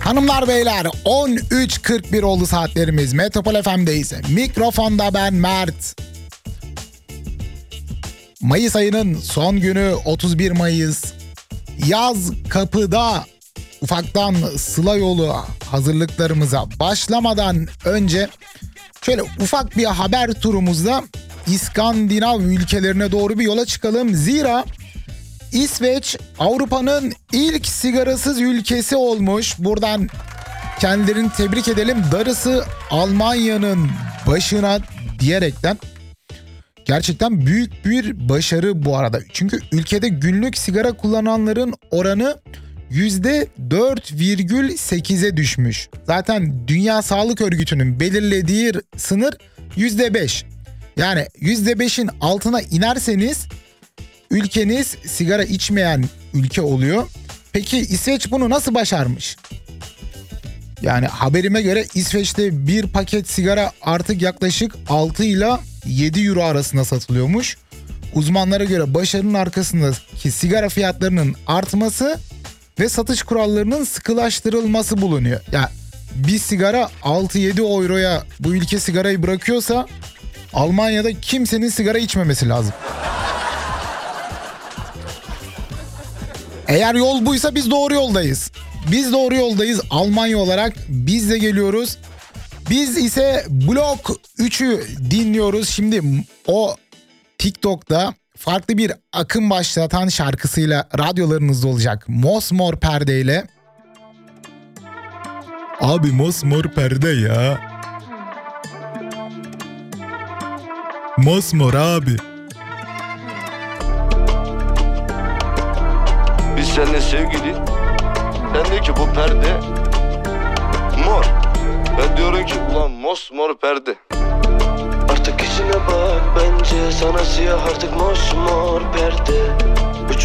Hanımlar beyler 13.41 oldu saatlerimiz. Metropol FM'deyiz. Mikrofonda ben Mert. Mayıs ayının son günü 31 Mayıs. Yaz kapıda. Ufaktan Sıla yolu hazırlıklarımıza başlamadan önce şöyle ufak bir haber turumuzda İskandinav ülkelerine doğru bir yola çıkalım. Zira İsveç Avrupa'nın ilk sigarasız ülkesi olmuş. Buradan kendilerini tebrik edelim. Darısı Almanya'nın başına diyerekten. Gerçekten büyük bir başarı bu arada. Çünkü ülkede günlük sigara kullananların oranı %4,8'e düşmüş. Zaten Dünya Sağlık Örgütü'nün belirlediği sınır %5. Yani %5'in altına inerseniz ülkeniz sigara içmeyen ülke oluyor. Peki İsveç bunu nasıl başarmış? Yani haberime göre İsveç'te bir paket sigara artık yaklaşık 6 ile 7 euro arasında satılıyormuş. Uzmanlara göre başarının arkasındaki sigara fiyatlarının artması ve satış kurallarının sıkılaştırılması bulunuyor. Yani bir sigara 6-7 euroya bu ülke sigarayı bırakıyorsa Almanya'da kimsenin sigara içmemesi lazım. Eğer yol buysa biz doğru yoldayız. Biz doğru yoldayız Almanya olarak. Biz de geliyoruz. Biz ise Blok 3'ü dinliyoruz. Şimdi o TikTok'ta farklı bir akım başlatan şarkısıyla radyolarınızda olacak. Mosmor Perde ile. Abi mosmor perde ya. Mosmor abi. Biz seninle sevgili. Sen diyor ki bu perde mor. Ben diyorum ki ulan mosmor perde. Artık işine bak bence, sana siyah artık mosmor perde.